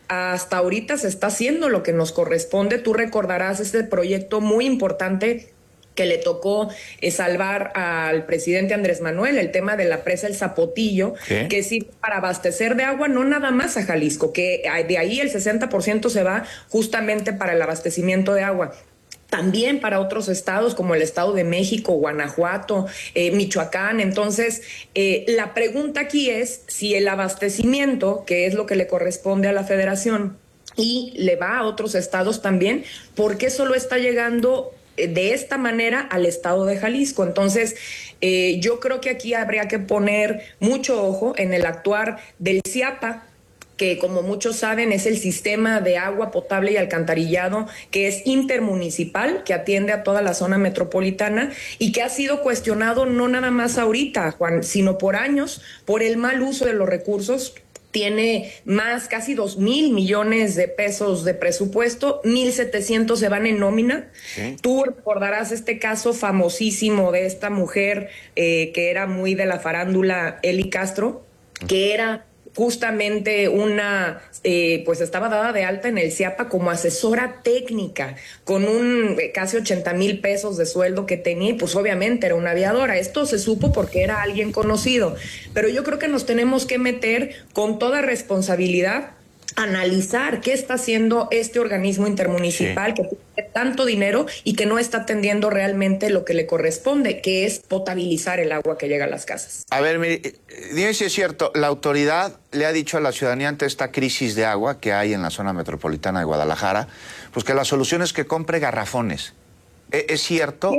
hasta ahorita se está haciendo lo que nos corresponde. Tú recordarás este proyecto muy importante que le tocó salvar al presidente Andrés Manuel, el tema de la presa El Zapotillo, que sirve para abastecer de agua no nada más a Jalisco, que de ahí el 60% se va justamente para el abastecimiento de agua. También para otros estados como el Estado de México, Guanajuato, Michoacán. Entonces, la pregunta aquí es si el abastecimiento, que es lo que le corresponde a la federación, y le va a otros estados también, ¿por qué solo está llegando de esta manera al estado de Jalisco? Entonces, yo creo que aquí habría que poner mucho ojo en el actuar del CIAPA, que como muchos saben es el sistema de agua potable y alcantarillado que es intermunicipal, que atiende a toda la zona metropolitana y que ha sido cuestionado no nada más ahorita, Juan, sino por años, por el mal uso de los recursos. Tiene casi 2,000 millones de pesos de presupuesto, 1,700 se van en nómina. ¿Sí? Tú recordarás este caso famosísimo de esta mujer que era muy de la farándula, Eli Castro, que era justamente pues estaba dada de alta en el CIAPA como asesora técnica, con casi 80,000 pesos de sueldo que tenía, y pues obviamente era una aviadora. Esto se supo porque era alguien conocido, pero yo creo que nos tenemos que meter con toda responsabilidad, analizar qué está haciendo este organismo intermunicipal que tiene tanto dinero y que no está atendiendo realmente lo que le corresponde, que es potabilizar el agua que llega a las casas. A ver, dime si es cierto, la autoridad le ha dicho a la ciudadanía ante esta crisis de agua que hay en la zona metropolitana de Guadalajara, pues que la solución es que compre garrafones. ¿Es cierto?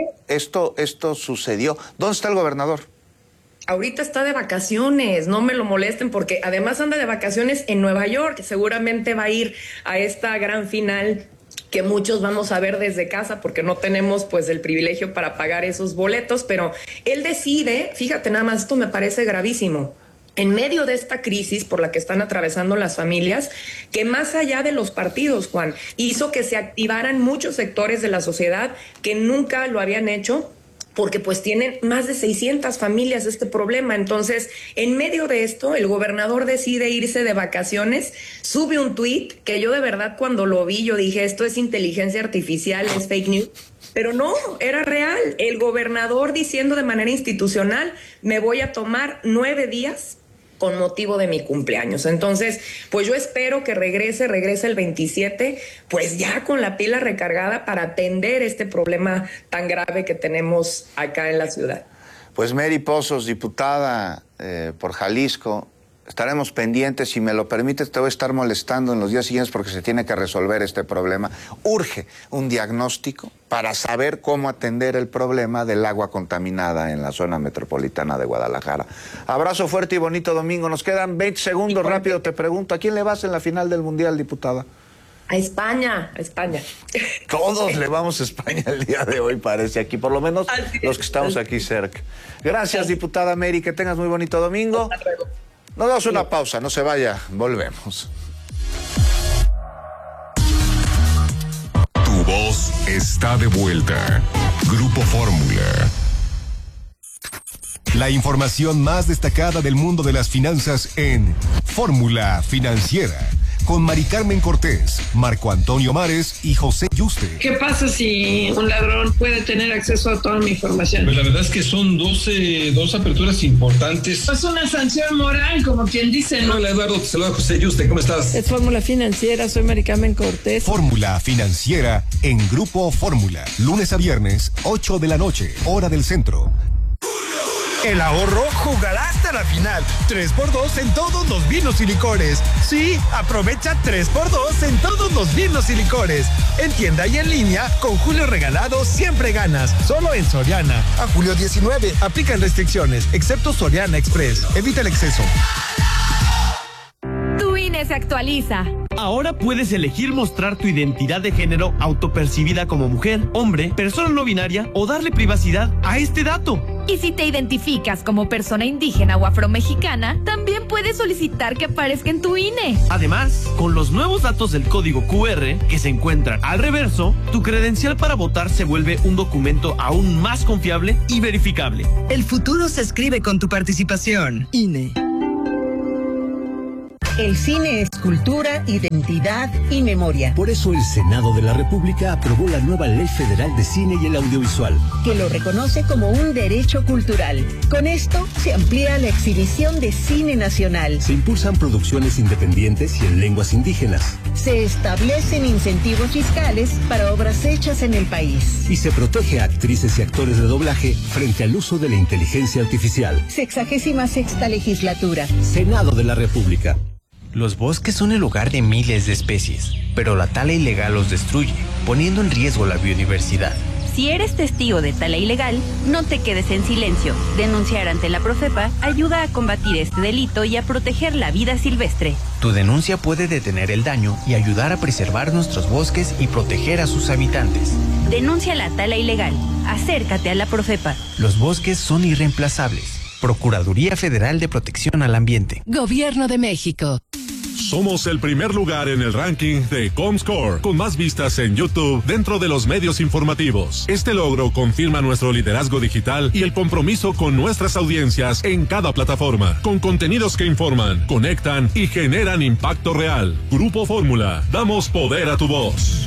Esto sucedió. ¿Dónde está el gobernador? Ahorita está de vacaciones, no me lo molesten, porque además anda de vacaciones en Nueva York, seguramente va a ir a esta gran final que muchos vamos a ver desde casa porque no tenemos pues el privilegio para pagar esos boletos, pero él decide, fíjate nada más, esto me parece gravísimo, en medio de esta crisis por la que están atravesando las familias, que más allá de los partidos, Juan, hizo que se activaran muchos sectores de la sociedad que nunca lo habían hecho, porque pues tienen más de 600 familias este problema. Entonces, en medio de esto, el gobernador decide irse de vacaciones, sube un tuit que yo de verdad cuando lo vi, yo dije, esto es inteligencia artificial, es fake news. Pero no, era real. El gobernador diciendo de manera institucional, me voy a tomar 9 días con motivo de mi cumpleaños. Entonces, pues yo espero que regrese el 27, pues ya con la pila recargada para atender este problema tan grave que tenemos acá en la ciudad. Pues Mary Pozos, diputada por Jalisco, estaremos pendientes. Si me lo permites, te voy a estar molestando en los días siguientes porque se tiene que resolver este problema. Urge un diagnóstico para saber cómo atender el problema del agua contaminada en la zona metropolitana de Guadalajara. Abrazo fuerte y bonito domingo. Nos quedan 20 segundos. Rápido te pregunto, ¿a quién le vas en la final del Mundial, diputada? A España, a España. Todos le vamos a España el día de hoy, parece aquí, por lo menos los que estamos aquí cerca. Gracias, diputada Mary, que tengas muy bonito domingo. Nos damos una pausa, no se vaya, volvemos. Tu voz está de vuelta. Grupo Fórmula. La información más destacada del mundo de las finanzas en Fórmula Financiera. Con Mari Carmen Cortés, Marco Antonio Mares y José Yuste. ¿Qué pasa si un ladrón puede tener acceso a toda mi información? Pues la verdad es que son dos aperturas importantes. Es una sanción moral, como quien dice, ¿no? Hola Eduardo, te saluda José Yuste, ¿cómo estás? Es Fórmula Financiera, soy Mari Carmen Cortés. Fórmula Financiera en Grupo Fórmula. Lunes a viernes, 8 de la noche, hora del centro. El ahorro jugará hasta la final. 3x2 en todos los vinos y licores. Sí, aprovecha 3x2 en todos los vinos y licores. En tienda y en línea, con Julio Regalado siempre ganas. Solo en Soriana. A julio 19, aplican restricciones, excepto Soriana Express. Evita el exceso. Tu INE se actualiza. Ahora puedes elegir mostrar tu identidad de género autopercibida como mujer, hombre, persona no binaria o darle privacidad a este dato. Y si te identificas como persona indígena o afromexicana, también puedes solicitar que aparezca en tu INE. Además, con los nuevos datos del código QR que se encuentran al reverso, tu credencial para votar se vuelve un documento aún más confiable y verificable. El futuro se escribe con tu participación. INE. El cine es cultura, identidad y memoria. Por eso el Senado de la República aprobó la nueva Ley Federal de Cine y el Audiovisual, que lo reconoce como un derecho cultural. Con esto se amplía la exhibición de cine nacional. Se impulsan producciones independientes y en lenguas indígenas. Se establecen incentivos fiscales para obras hechas en el país. Y se protege a actrices y actores de doblaje frente al uso de la inteligencia artificial. 66ª legislatura. Senado de la República. Los bosques son el hogar de miles de especies, pero la tala ilegal los destruye, poniendo en riesgo la biodiversidad. Si eres testigo de tala ilegal, no te quedes en silencio. Denunciar ante la Profepa ayuda a combatir este delito y a proteger la vida silvestre. Tu denuncia puede detener el daño y ayudar a preservar nuestros bosques y proteger a sus habitantes. Denuncia la tala ilegal. Acércate a la Profepa. Los bosques son irreemplazables. Procuraduría Federal de Protección al Ambiente. Gobierno de México. Somos el primer lugar en el ranking de Comscore, con más vistas en YouTube dentro de los medios informativos. Este logro confirma nuestro liderazgo digital y el compromiso con nuestras audiencias en cada plataforma, con contenidos que informan, conectan y generan impacto real. Grupo Fórmula, damos poder a tu voz.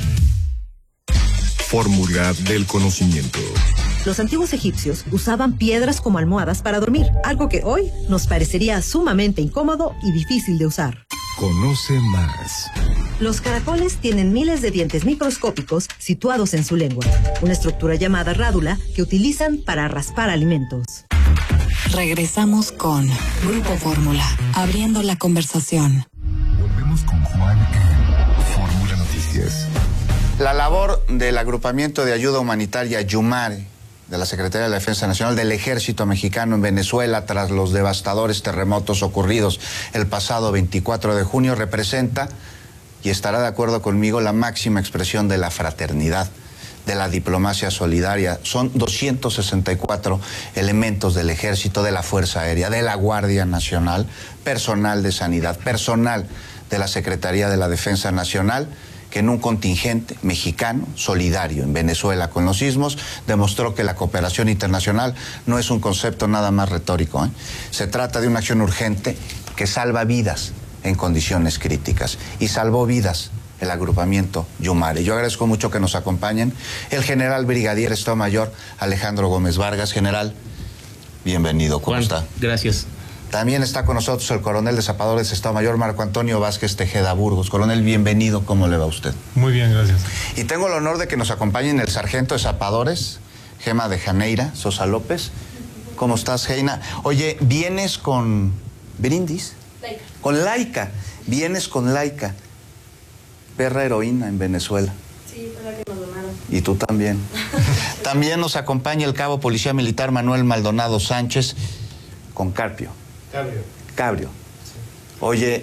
Fórmula del conocimiento. Los antiguos egipcios usaban piedras como almohadas para dormir, algo que hoy nos parecería sumamente incómodo y difícil de usar. Conoce más. Los caracoles tienen miles de dientes microscópicos situados en su lengua, una estructura llamada rádula que utilizan para raspar alimentos. Regresamos con Grupo Fórmula, abriendo la conversación. Volvemos con Juan en Fórmula Noticias. La labor del agrupamiento de ayuda humanitaria Yumare, de la Secretaría de la Defensa Nacional, del Ejército Mexicano en Venezuela tras los devastadores terremotos ocurridos el pasado 24 de junio, representa, y estará de acuerdo conmigo, la máxima expresión de la fraternidad, de la diplomacia solidaria. Son 264 elementos del Ejército, de la Fuerza Aérea, de la Guardia Nacional, personal de sanidad, personal de la Secretaría de la Defensa Nacional, que en un contingente mexicano solidario en Venezuela con los sismos demostró que la cooperación internacional no es un concepto nada más retórico, ¿eh? Se trata de una acción urgente que salva vidas en condiciones críticas, y salvó vidas el agrupamiento Yumare. Yo agradezco mucho que nos acompañen el general brigadier Estado Mayor Alejandro Gómez Vargas. General, bienvenido. ¿Cómo está? Gracias. También está con nosotros el coronel de Zapadores Estado Mayor Marco Antonio Vázquez Tejeda Burgos. Coronel, bienvenido. ¿Cómo le va a usted? Muy bien, gracias. Y tengo el honor de que nos acompañen el sargento de Zapadores, Gema de Janeira Sosa López. ¿Cómo estás, Geina? Oye, ¿vienes con Brindis? Laika. Con Laika. Vienes con Laika. Perra heroína en Venezuela. Sí, fue la que nos donaron. Y tú también. También nos acompaña el cabo policía militar Manuel Maldonado Sánchez con Carpio. Cabrio. Sí. Oye,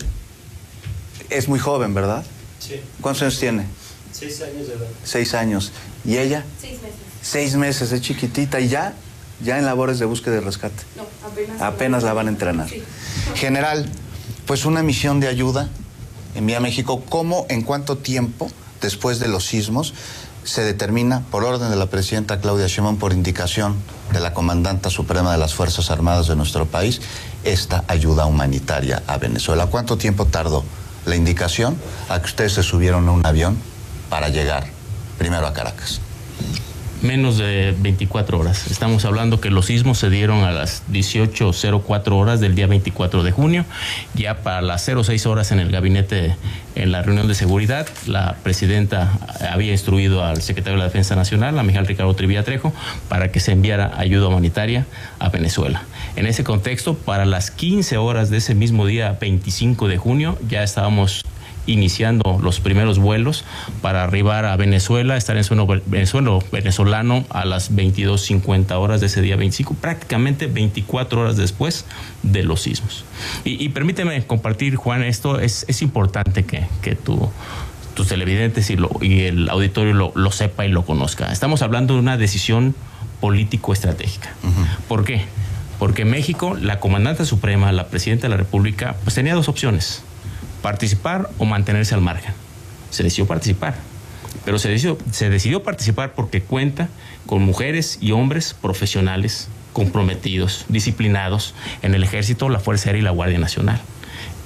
es muy joven, ¿verdad? Sí. ¿Cuántos años tiene? 6 años de edad. 6 años. ¿Y ella? 6 meses. 6 meses, es chiquitita. ¿Y ya en labores de búsqueda y rescate? No, apenas la van a entrenar. Sí. General, pues una misión de ayuda envía a México. ¿Cómo, en cuánto tiempo, después de los sismos, se determina, por orden de la presidenta Claudia Sheinbaum, por indicación de la comandanta suprema de las Fuerzas Armadas de nuestro país, esta ayuda humanitaria a Venezuela? ¿Cuánto tiempo tardó la indicación a que ustedes se subieron a un avión para llegar primero a Caracas? Menos de 24 horas. Estamos hablando que los sismos se dieron a las 18:04 horas del día 24 de junio. Ya para las 06 horas en el gabinete, en la reunión de seguridad, la presidenta había instruido al secretario de la Defensa Nacional, a Miguel Ricardo Trivilla Trejo, para que se enviara ayuda humanitaria a Venezuela. En ese contexto, para las 15 horas de ese mismo día 25 de junio, ya estábamos iniciando los primeros vuelos para arribar a Venezuela, estar en suelo venezolano a las 22:50 horas de ese día 25, prácticamente 24 horas después de los sismos. Y permíteme compartir, Juan, esto es importante que tus televidentes y el auditorio lo sepa y lo conozca. Estamos hablando de una decisión político-estratégica. ¿Por qué? Porque México, la comandante suprema, la presidenta de la República, pues tenía dos opciones: participar o mantenerse al margen. Se decidió participar, pero se decidió participar porque cuenta con mujeres y hombres profesionales, comprometidos, disciplinados en el Ejército, la Fuerza Aérea y la Guardia Nacional.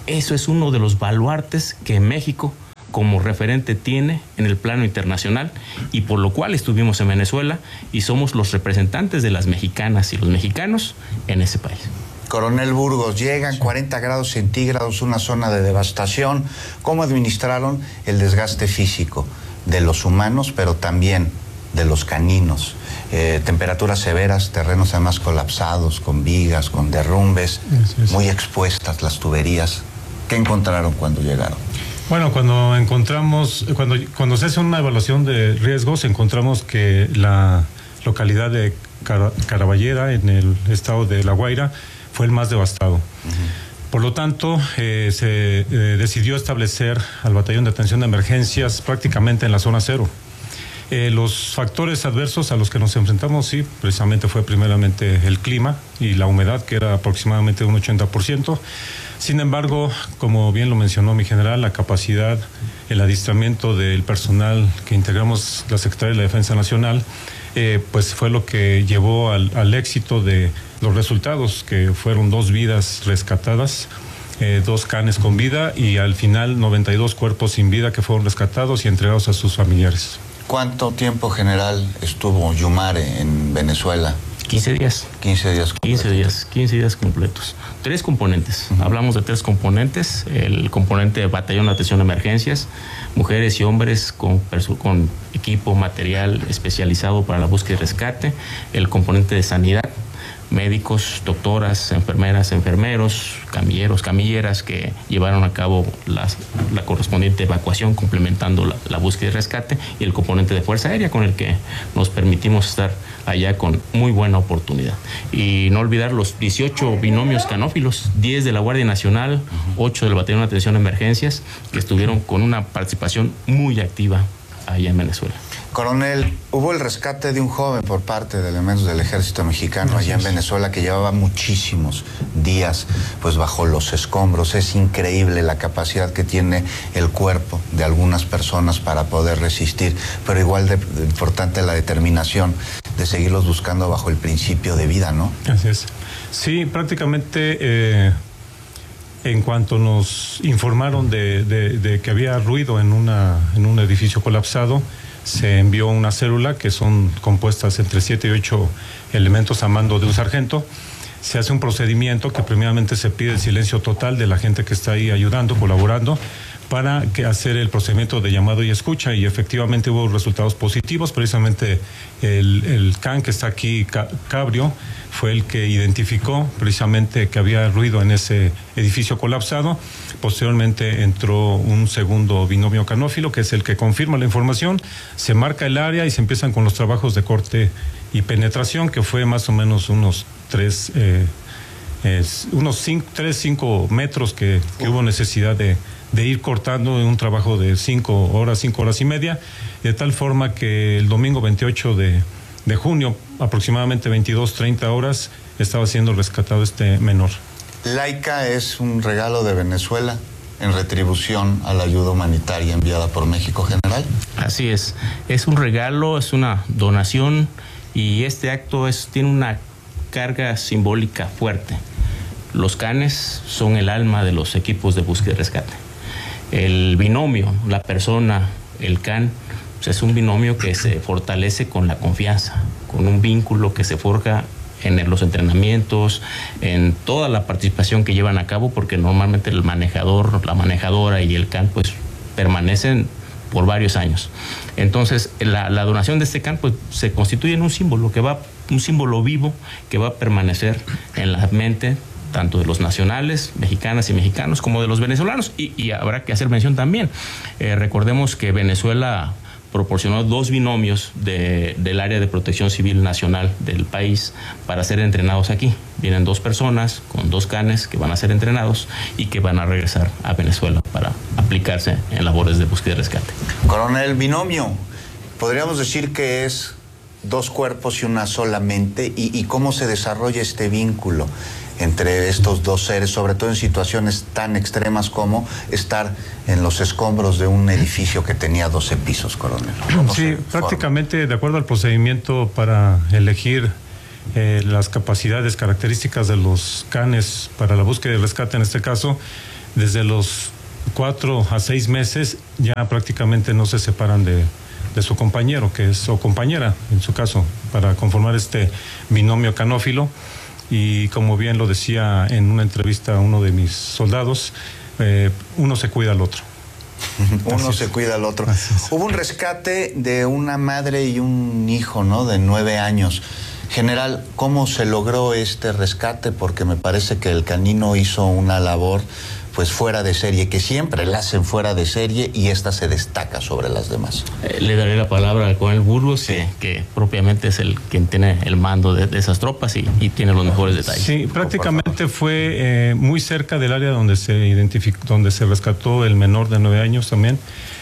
Eso es uno de los baluartes que México como referente tiene en el plano internacional y por lo cual estuvimos en Venezuela y somos los representantes de las mexicanas y los mexicanos en ese país. Coronel Burgos, llegan 40 grados centígrados, una zona de devastación. ¿Cómo administraron el desgaste físico de los humanos, pero también de los caninos? Temperaturas severas, terrenos además colapsados, con vigas, con derrumbes, muy expuestas las tuberías. ¿Qué encontraron cuando llegaron? Bueno, cuando se hace una evaluación de riesgos, encontramos que la localidad de Caraballera, en el estado de La Guaira, fue el más devastado. Por lo tanto, se decidió establecer al batallón de atención de emergencias prácticamente en la zona cero. Los factores adversos a los que nos enfrentamos, sí, precisamente fue primeramente el clima y la humedad, que era aproximadamente un 80%. Sin embargo, como bien lo mencionó mi general, la capacidad, el adiestramiento del personal que integramos la Secretaría de la Defensa Nacional, pues fue lo que llevó al éxito de los resultados, que fueron 2 vidas rescatadas, 2 canes con vida y al final 92 cuerpos sin vida que fueron rescatados y entregados a sus familiares. ¿Cuánto tiempo, general, estuvo Yumare en Venezuela? 15 días. 15 días completos. 15 días completos. 3 componentes. Hablamos de 3 componentes. El componente de batallón de atención de emergencias, mujeres y hombres con equipo, material especializado para la búsqueda y rescate. El componente de sanidad, médicos, doctoras, enfermeras, enfermeros, camilleros, camilleras que llevaron a cabo la correspondiente evacuación complementando la búsqueda y rescate, y el componente de Fuerza Aérea con el que nos permitimos estar allá con muy buena oportunidad. Y no olvidar los 18 binomios canófilos, 10 de la Guardia Nacional, 8 del Batallón de Atención a Emergencias, que estuvieron con una participación muy activa allá en Venezuela. Coronel, hubo el rescate de un joven por parte de elementos del ejército mexicano allá en Venezuela que llevaba muchísimos días pues bajo los escombros. Es increíble la capacidad que tiene el cuerpo de algunas personas para poder resistir, pero igual de importante la determinación de seguirlos buscando bajo el principio de vida, ¿no? Así es. Sí, prácticamente en cuanto nos informaron de que había ruido en un edificio colapsado, se envió una célula que son compuestas entre 7 y 8 elementos a mando de un sargento. Se hace un procedimiento que primeramente se pide el silencio total de la gente que está ahí ayudando, colaborando, para hacer el procedimiento de llamado y escucha, y efectivamente hubo resultados positivos. Precisamente el CAN que está aquí, Cabrio, fue el que identificó precisamente que había ruido en ese edificio colapsado. Posteriormente entró un segundo binomio canófilo, que es el que confirma la información, se marca el área y se empiezan con los trabajos de corte y penetración, que fue más o menos unos 5 metros que hubo necesidad de ir cortando en un trabajo de 5 horas y media, de tal forma que el domingo 28 de junio, aproximadamente 22:30 horas, estaba siendo rescatado este menor. Laika es un regalo de Venezuela en retribución a la ayuda humanitaria enviada por México, general. Así es un regalo, es una donación, y este acto tiene una carga simbólica fuerte. Los canes son el alma de los equipos de búsqueda y rescate. El binomio, la persona, el can, pues es un binomio que se fortalece con la confianza, con un vínculo que se forja en los entrenamientos, en toda la participación que llevan a cabo, porque normalmente el manejador, la manejadora y el can pues permanecen por varios años. Entonces la donación de este can pues se constituye en un símbolo vivo que va a permanecer en la mente tanto de los nacionales, mexicanas y mexicanos, como de los venezolanos. Y habrá que hacer mención también. Recordemos que Venezuela proporcionó 2 binomios del área de protección civil nacional del país para ser entrenados aquí. Vienen 2 personas con 2 canes que van a ser entrenados y que van a regresar a Venezuela para aplicarse en labores de búsqueda y rescate. Coronel, binomio, podríamos decir que es 2 cuerpos y una sola mente, y cómo se desarrolla este vínculo entre estos 2 seres, sobre todo en situaciones tan extremas como estar en los escombros de un edificio que tenía 12 pisos, coronel. Sí, prácticamente de acuerdo al procedimiento para elegir las capacidades, características de los canes para la búsqueda y rescate, en este caso, desde los 4 a 6 meses ya prácticamente no se separan de su compañero, que es, o compañera en su caso, para conformar este binomio canófilo. Y como bien lo decía en una entrevista a uno de mis soldados, uno se cuida al otro. Uno se cuida al otro. Hubo un rescate de una madre y un hijo, ¿no?, de 9 años. General, ¿cómo se logró este rescate? Porque me parece que el canino hizo una labor pues fuera de serie, que siempre la hacen fuera de serie, y esta se destaca sobre las demás. Le daré la palabra al coronel Burgos, sí, que propiamente es quien tiene el mando de esas tropas y tiene los mejores detalles. Sí, prácticamente fue muy cerca del área donde se identificó, donde se rescató el menor de 9 años también.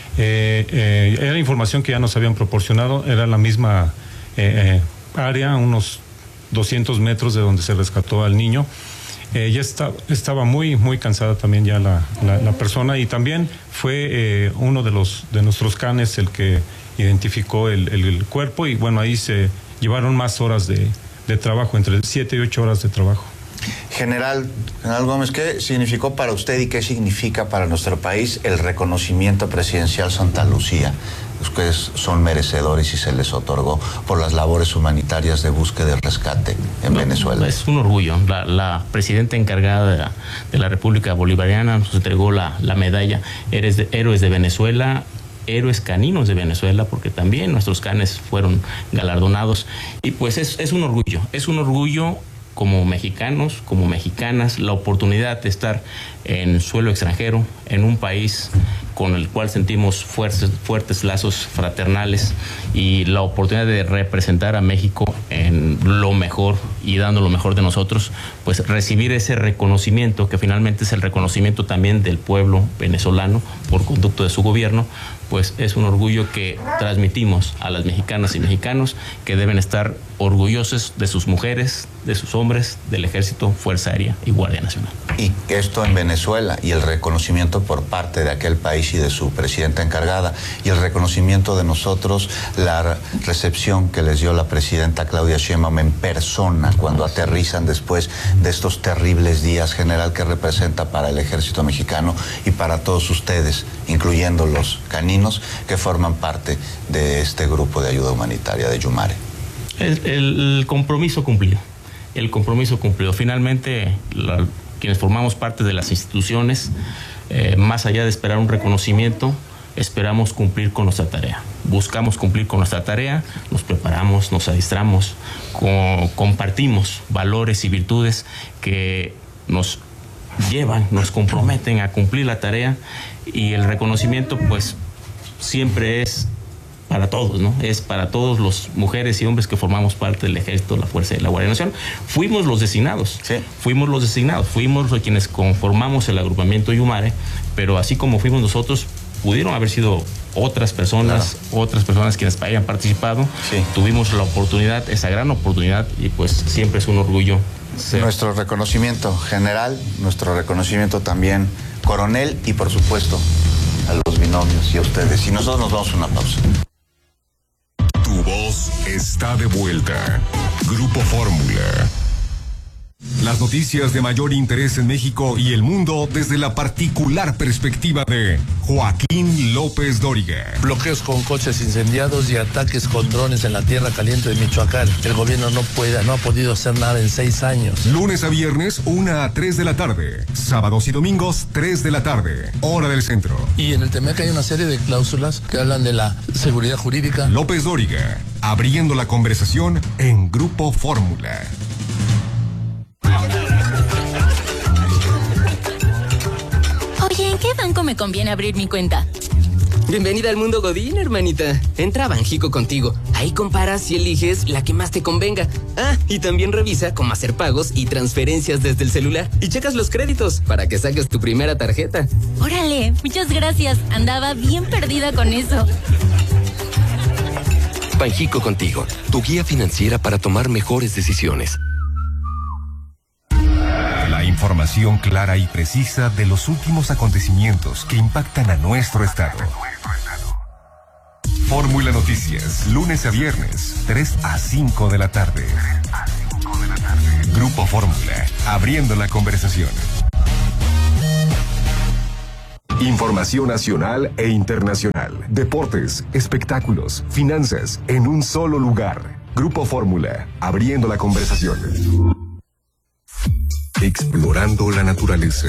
Era información que ya nos habían proporcionado, era la misma área, unos 200 metros de donde se rescató al niño. Ya estaba muy cansada también ya la persona, y también fue uno de nuestros canes el que identificó el cuerpo, y bueno, ahí se llevaron más horas de trabajo, entre 7 y 8 horas de trabajo. General Gómez, ¿qué significó para usted y qué significa para nuestro país el reconocimiento presidencial Santa Lucía? Ustedes son merecedores y se les otorgó por las labores humanitarias de búsqueda y rescate en Venezuela. Es un orgullo. La presidenta encargada de la República Bolivariana nos entregó la medalla Héroes de Venezuela, Héroes Caninos de Venezuela, porque también nuestros canes fueron galardonados. Y pues es un orgullo como mexicanos, como mexicanas, la oportunidad de estar en suelo extranjero, en un país con el cual sentimos fuertes lazos fraternales, y la oportunidad de representar a México en lo mejor y dando lo mejor de nosotros, pues recibir ese reconocimiento, que finalmente es el reconocimiento también del pueblo venezolano por conducto de su gobierno, pues es un orgullo que transmitimos a las mexicanas y mexicanos, que deben estar orgullosos de sus mujeres, de sus hombres, del Ejército, Fuerza Aérea y Guardia Nacional. Y esto en Venezuela, y el reconocimiento por parte de aquel país y de su presidenta encargada, y el reconocimiento de nosotros, la recepción que les dio la presidenta Claudia Sheinbaum en persona cuando aterrizan después de estos terribles días, general, que representa para el Ejército Mexicano y para todos ustedes, incluyendo los caninos que forman parte de este grupo de ayuda humanitaria de Yumare. El compromiso cumplido. El compromiso cumplido. Finalmente, quienes formamos parte de las instituciones, más allá de esperar un reconocimiento, esperamos cumplir con nuestra tarea. Buscamos cumplir con nuestra tarea, nos preparamos, nos adiestramos, compartimos valores y virtudes que nos llevan, nos comprometen a cumplir la tarea, y el reconocimiento pues siempre es para todos, ¿no? Es para todos los mujeres y hombres que formamos parte del Ejército, la Fuerza y la Guardia Nacional. Fuimos los designados, sí. Fuimos los quienes conformamos el agrupamiento Yumare, pero así como fuimos nosotros, pudieron haber sido otras personas quienes hayan participado. Sí. Tuvimos la oportunidad, esa gran oportunidad, y pues siempre es un orgullo. Nuestro reconocimiento, general, nuestro reconocimiento también, coronel, y por supuesto a los binomios y a ustedes. Y nosotros nos vamos a una pausa. Tu voz está de vuelta. Grupo Fórmula. Las noticias de mayor interés en México y el mundo desde la particular perspectiva de Joaquín López Dóriga. Bloqueos con coches incendiados y ataques con drones en la tierra caliente de Michoacán. El gobierno no ha podido hacer nada en 6 años. Lunes a viernes, 1 a 3 de la tarde. Sábados y domingos, 3 de la tarde. Hora del centro. Y en el TEMEC hay una serie de cláusulas que hablan de la seguridad jurídica. López Dóriga, abriendo la conversación en Grupo Fórmula. Oye, ¿en qué banco me conviene abrir mi cuenta? Bienvenida al mundo Godín, hermanita. Entra a Banjico Contigo. Ahí comparas y eliges la que más te convenga. Ah, y también revisa cómo hacer pagos y transferencias desde el celular. Y checas los créditos para que saques tu primera tarjeta. Órale, muchas gracias. Andaba bien perdida con eso. Banjico Contigo, tu guía financiera para tomar mejores decisiones. La información clara y precisa de los últimos acontecimientos que impactan a nuestro estado. Fórmula Noticias, lunes a viernes, 3 a 5 de la tarde. Grupo Fórmula, abriendo la conversación. Información nacional e internacional. Deportes, espectáculos, finanzas, en un solo lugar. Grupo Fórmula, abriendo la conversación. Explorando la naturaleza.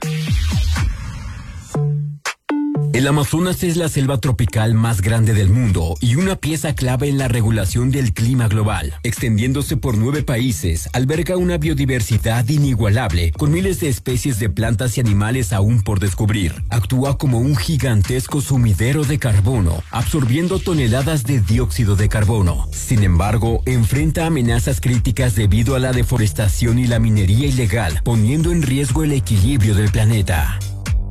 El Amazonas es la selva tropical más grande del mundo y una pieza clave en la regulación del clima global. Extendiéndose por 9 países, alberga una biodiversidad inigualable, con miles de especies de plantas y animales aún por descubrir. Actúa como un gigantesco sumidero de carbono, absorbiendo toneladas de dióxido de carbono. Sin embargo, enfrenta amenazas críticas debido a la deforestación y la minería ilegal, poniendo en riesgo el equilibrio del planeta.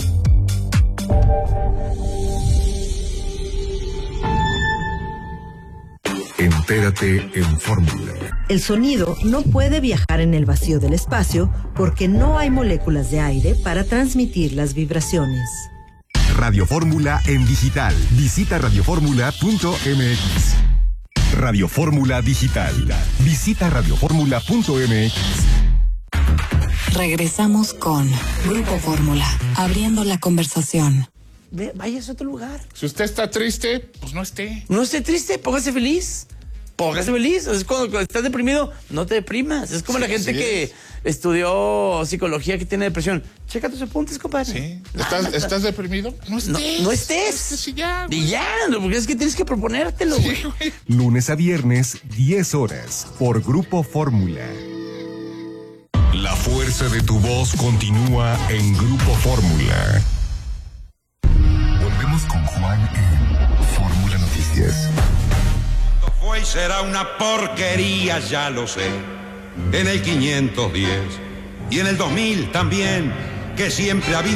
Entérate en Fórmula. El sonido no puede viajar en el vacío del espacio porque no hay moléculas de aire para transmitir las vibraciones. Radio Fórmula en digital. Visita radioformula.mx. Radio Fórmula Digital. Visita radioformula.mx. Regresamos con Grupo Fórmula, abriendo la conversación. Váyase a otro lugar. Si usted está triste, pues no esté. No esté triste, póngase feliz. Póngase feliz. Es cuando estás deprimido, no te deprimas. Es como la gente que estudió psicología que tiene depresión. Checa tus apuntes, compadre. Sí. ¿Estás deprimido? No estés. No estés. Y ya, porque es que tienes que proponértelo, güey. Sí, lunes a viernes, 10 horas, por Grupo Fórmula. La fuerza de tu voz continúa en Grupo Fórmula. Volvemos con Juan en Fórmula Noticias. Fue y será una porquería, ya lo sé. En el 510 y en el 2000 también, que siempre ha habido